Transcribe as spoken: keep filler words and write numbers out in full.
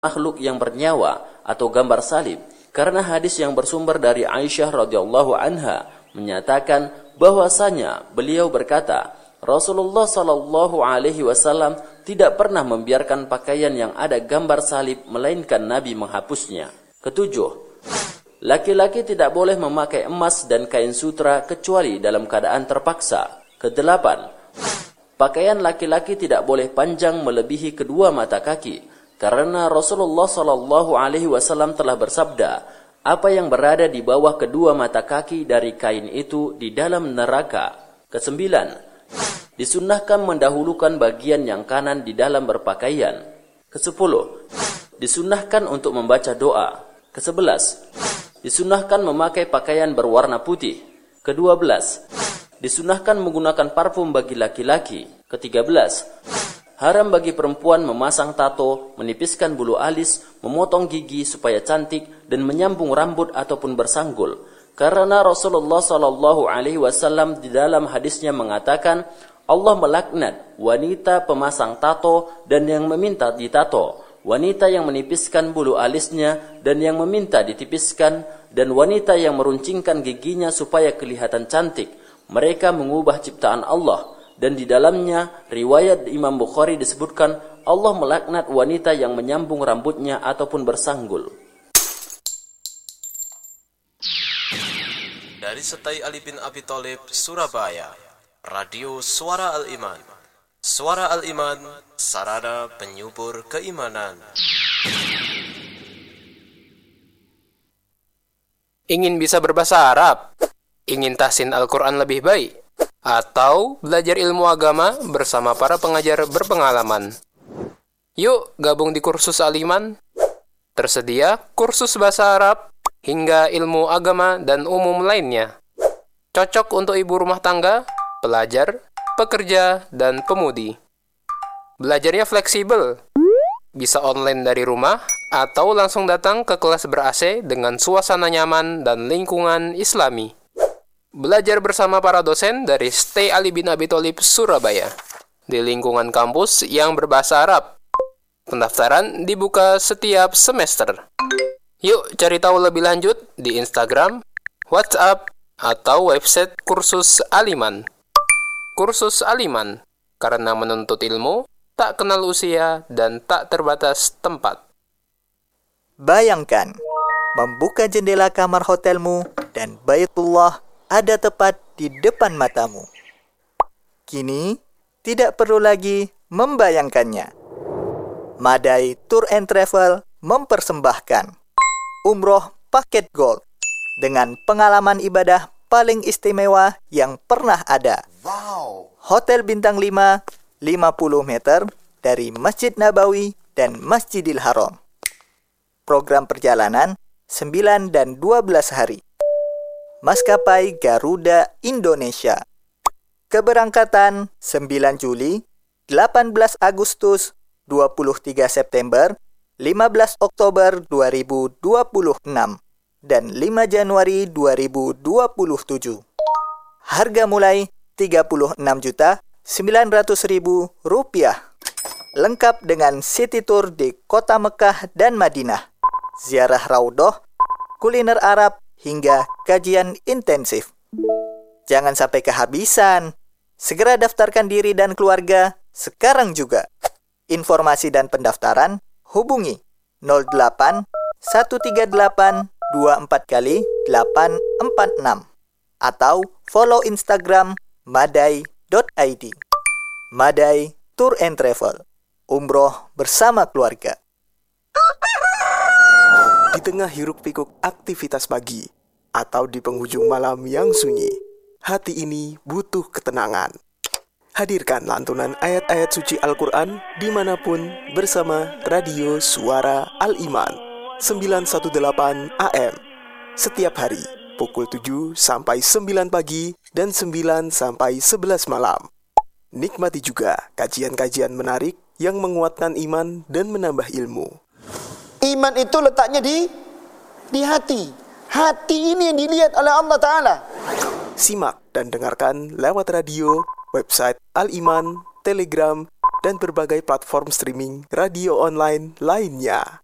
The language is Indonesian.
makhluk yang bernyawa atau gambar salib, karena hadis yang bersumber dari Aisyah radhiyallahu anha menyatakan bahwasanya beliau berkata, Rasulullah sallallahu alaihi wasallam tidak pernah membiarkan pakaian yang ada gambar salib melainkan Nabi menghapusnya. Ketujuh, laki-laki tidak boleh memakai emas dan kain sutra kecuali dalam keadaan terpaksa. Kedelapan, pakaian laki-laki tidak boleh panjang melebihi kedua mata kaki, karena Rasulullah sallallahu alaihi wasallam telah bersabda, apa yang berada di bawah kedua mata kaki dari kain itu di dalam neraka. Kesembilan, disunnahkan mendahulukan bagian yang kanan di dalam berpakaian. Kesepuluh, disunnahkan untuk membaca doa. Kesebelas, disunnahkan memakai pakaian berwarna putih. Kedua belas, disunnahkan menggunakan parfum bagi laki-laki. Ketiga belas, haram bagi perempuan memasang tato, menipiskan bulu alis, memotong gigi supaya cantik, dan menyambung rambut ataupun bersanggul. Karena Rasulullah sallallahu alaihi wasallam di dalam hadisnya mengatakan, Allah melaknat wanita pemasang tato dan yang meminta ditato, wanita yang menipiskan bulu alisnya dan yang meminta ditipiskan, dan wanita yang meruncingkan giginya supaya kelihatan cantik. Mereka mengubah ciptaan Allah. Dan di dalamnya riwayat Imam Bukhari disebutkan Allah melaknat wanita yang menyambung rambutnya ataupun bersanggul. Dari Setai Ali bin Abi Thalib, Surabaya, Radio Suara Al-Iman. Suara Al-Iman, sarana penyubur keimanan. Ingin bisa berbahasa Arab? Ingin tahsin Al-Quran lebih baik? Atau belajar ilmu agama bersama para pengajar berpengalaman? Yuk gabung di kursus Al-Iman. Tersedia kursus bahasa Arab hingga ilmu agama dan umum lainnya. Cocok untuk ibu rumah tangga, pelajar, pekerja, dan pemudi. Belajarnya fleksibel. Bisa online dari rumah atau langsung datang ke kelas ber-A C dengan suasana nyaman dan lingkungan Islami. Belajar bersama para dosen dari Setai Ali bin Abi Thalib, Surabaya, di lingkungan kampus yang berbahasa Arab. Pendaftaran dibuka setiap semester. Yuk cari tahu lebih lanjut di Instagram, WhatsApp, atau website kursus Al-Iman. Kursus Al-Iman, karena menuntut ilmu tak kenal usia dan tak terbatas tempat. Bayangkan, membuka jendela kamar hotelmu dan Baitullah ada tepat di depan matamu. Kini, tidak perlu lagi membayangkannya. Madai Tour and Travel mempersembahkan Umroh Paket Gold dengan pengalaman ibadah paling istimewa yang pernah ada. Wow. Hotel bintang lima, lima puluh meter dari Masjid Nabawi dan Masjidil Haram. Program perjalanan sembilan dan dua belas hari. Maskapai Garuda Indonesia. Keberangkatan sembilan Juli, delapan belas Agustus, dua puluh tiga September, lima belas Oktober dua ribu dua puluh enam, dan lima Januari dua ribu dua puluh tujuh. Harga mulai tiga puluh enam juta sembilan ratus ribu rupiah. Lengkap dengan city tour di kota Mekah dan Madinah, ziarah Raudhah, kuliner Arab, hingga kajian intensif. Jangan sampai kehabisan. Segera daftarkan diri dan keluarga sekarang juga. Informasi dan pendaftaran hubungi nol delapan satu tiga delapan dua empat kali delapan empat enam atau follow Instagram madai dot i d. Madai Tour and Travel. Umroh bersama keluarga. Di tengah hiruk-pikuk aktivitas pagi atau di penghujung malam yang sunyi, hati ini butuh ketenangan. Hadirkan lantunan ayat-ayat suci Al-Quran dimanapun bersama Radio Suara Al-Iman sembilan satu delapan A M setiap hari pukul tujuh sampai sembilan pagi dan sembilan sampai sebelas malam. Nikmati juga kajian-kajian menarik yang menguatkan iman dan menambah ilmu. Iman itu letaknya di di hati. Hati ini yang dilihat oleh Allah Ta'ala. Simak dan dengarkan lewat radio, website Al-Iman, Telegram, dan berbagai platform streaming radio online lainnya.